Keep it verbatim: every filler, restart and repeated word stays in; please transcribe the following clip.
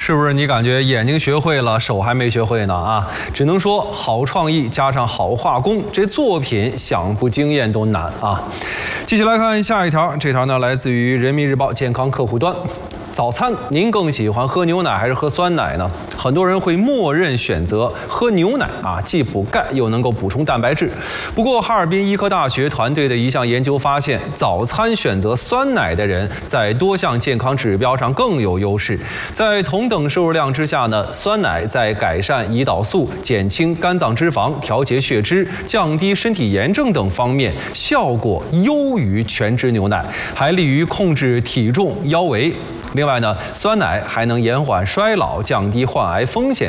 是不是你感觉眼睛学会了，手还没学会呢？啊，只能说好创意加上好画工，这作品想不惊艳都难啊！继续来看下一条，这条呢来自于人民日报健康客户端。 早餐，您更喜欢喝牛奶还是喝酸奶呢？很多人会默认选择喝牛奶啊，既补钙又能够补充蛋白质。不过，哈尔滨医科大学团队的一项研究发现，早餐选择酸奶的人在多项健康指标上更有优势。在同等摄入量之下呢，酸奶在改善胰岛素、减轻肝脏脂肪、调节血脂、降低身体炎症等方面效果优于全脂牛奶，还利于控制体重、腰围。 另外呢，酸奶还能延缓衰老，降低患癌风险。